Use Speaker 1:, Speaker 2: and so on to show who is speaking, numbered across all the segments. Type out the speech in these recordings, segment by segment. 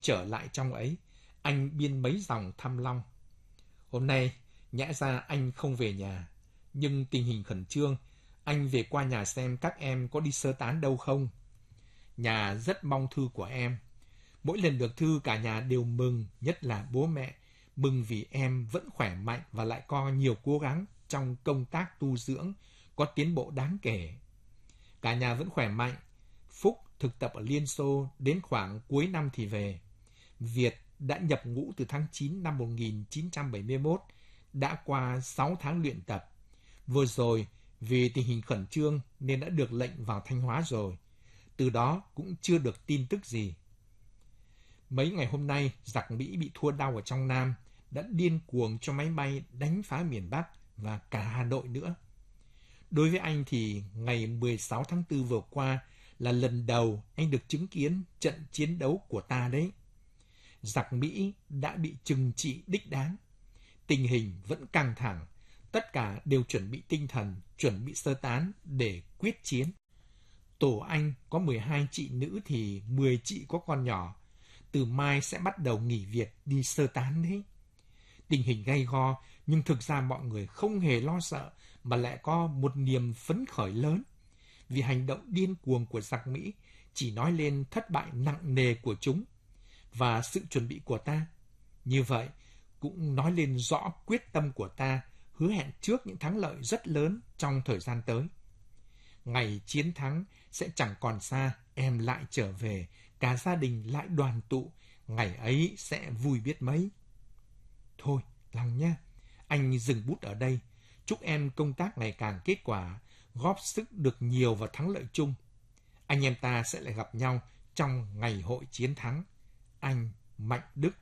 Speaker 1: Trở lại trong ấy, anh biên mấy dòng thăm Long. Hôm nay, nhẽ ra anh không về nhà, nhưng tình hình khẩn trương, anh về qua nhà xem các em có đi sơ tán đâu không. Nhà rất mong thư của em. Mỗi lần được thư cả nhà đều mừng, nhất là bố mẹ, mừng vì em vẫn khỏe mạnh và lại có nhiều cố gắng trong công tác tu dưỡng, có tiến bộ đáng kể. Cả nhà vẫn khỏe mạnh. Phúc thực tập ở Liên Xô đến khoảng cuối năm thì về. Việt đã nhập ngũ từ tháng 9 năm 1971, đã qua 6 tháng luyện tập. Vừa rồi, vì tình hình khẩn trương nên đã được lệnh vào Thanh Hóa rồi. Từ đó cũng chưa được tin tức gì. Mấy ngày hôm nay, giặc Mỹ bị thua đau ở trong Nam, đã điên cuồng cho máy bay đánh phá miền Bắc và cả Hà Nội nữa. Đối với anh thì ngày 16 tháng 4 vừa qua là lần đầu anh được chứng kiến trận chiến đấu của ta đấy. Giặc Mỹ đã bị trừng trị đích đáng. Tình hình vẫn căng thẳng, tất cả đều chuẩn bị tinh thần, chuẩn bị sơ tán để quyết chiến. Tổ anh có 12 chị nữ thì 10 chị có con nhỏ. Từ mai sẽ bắt đầu nghỉ việc đi sơ tán đấy. Tình hình gay go, nhưng thực ra mọi người không hề lo sợ mà lại có một niềm phấn khởi lớn. Vì hành động điên cuồng của giặc Mỹ chỉ nói lên thất bại nặng nề của chúng và sự chuẩn bị của ta. Như vậy, cũng nói lên rõ quyết tâm của ta hứa hẹn trước những thắng lợi rất lớn trong thời gian tới. Ngày chiến thắng sẽ chẳng còn xa, em lại trở về, cả gia đình lại đoàn tụ, ngày ấy sẽ vui biết mấy. Thôi, Long nha, anh dừng bút ở đây. Chúc em công tác ngày càng kết quả, góp sức được nhiều vào thắng lợi chung. Anh em ta sẽ lại gặp nhau trong ngày hội chiến thắng. Anh Mạnh Đức.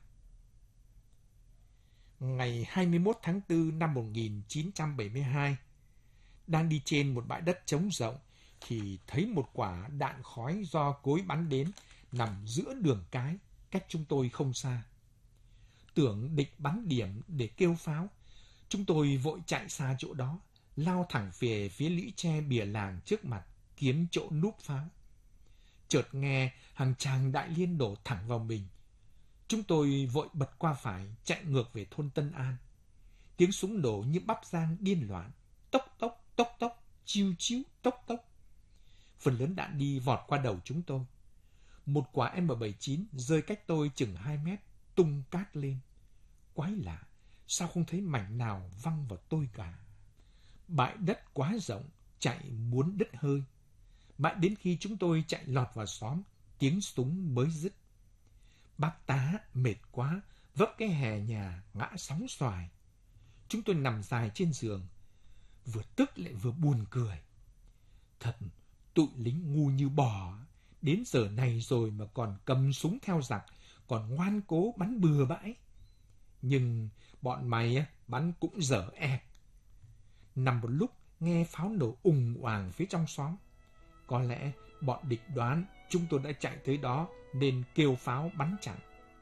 Speaker 1: Ngày 21 tháng 4 năm 1972, đang đi trên một bãi đất trống rộng thì thấy một quả đạn khói do cối bắn đến nằm giữa đường cái, cách chúng tôi không xa. Tưởng địch bắn điểm để kêu pháo, chúng tôi vội chạy xa chỗ đó, lao thẳng về phía lũy tre bìa làng trước mặt, kiếm chỗ núp pháo. Chợt nghe hàng tràng đại liên đổ thẳng vào mình. Chúng tôi vội bật qua phải, chạy ngược về thôn Tân An. Tiếng súng nổ như bắp rang điên loạn, tốc tốc, tốc tốc, chiu chiu, tốc tốc. Phần lớn đạn đi vọt qua đầu chúng tôi. Một quả M79 rơi cách tôi chừng 2 mét, tung cát lên. Quái lạ, sao không thấy mảnh nào văng vào tôi cả. Bãi đất quá rộng, chạy muốn đứt hơi. Mãi đến khi chúng tôi chạy lọt vào xóm, tiếng súng mới dứt. Bác tá mệt quá, vấp cái hè nhà ngã sóng xoài. Chúng tôi nằm dài trên giường, vừa tức lại vừa buồn cười. Thật, tụi lính ngu như bò, đến giờ này rồi mà còn cầm súng theo giặc, còn ngoan cố bắn bừa bãi. Nhưng bọn mày bắn cũng dở ẹc. Nằm một lúc nghe pháo nổ ùng oàng phía trong xóm. Có lẽ bọn địch đoán chúng tôi đã chạy tới đó nên kêu pháo bắn chặn.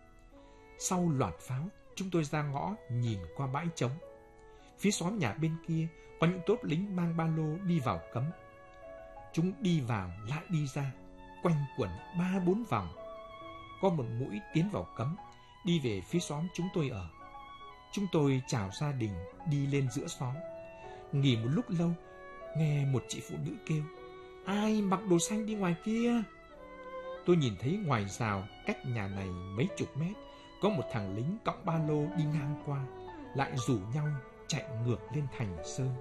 Speaker 1: Sau loạt pháo, chúng tôi ra ngõ nhìn qua bãi trống. Phía xóm nhà bên kia có những tốp lính mang ba lô đi vào cấm. Chúng đi vào lại đi ra, quanh quẩn 3-4 vòng. Có một mũi tiến vào cấm, đi về phía xóm chúng tôi ở. Chúng tôi chào gia đình, đi lên giữa xóm. Nghỉ một lúc lâu, nghe một chị phụ nữ kêu: "Ai mặc đồ xanh đi ngoài kia?" Tôi nhìn thấy ngoài rào cách nhà này mấy chục mét có một thằng lính cõng ba lô đi ngang qua, lại rủ nhau chạy ngược lên Thành Sơn.